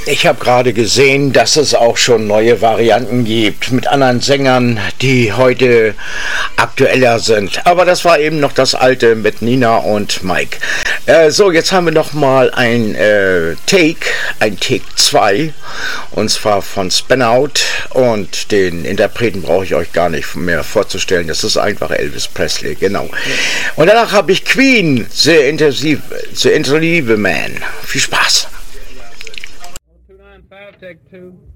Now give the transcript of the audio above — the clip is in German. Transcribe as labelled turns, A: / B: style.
A: Ich habe gerade gesehen, dass es auch schon neue Varianten gibt mit anderen Sängern, die heute aktueller sind. Aber das war eben noch das alte mit Nina und Mike. So, jetzt haben wir noch mal ein Take 2, und zwar von Spin-Out, und den Interpreten brauche ich euch gar nicht mehr vorzustellen. Das ist einfach Elvis Presley, genau. Und danach habe ich Queen, The Invisible Man. Viel Spaß.
B: Take two.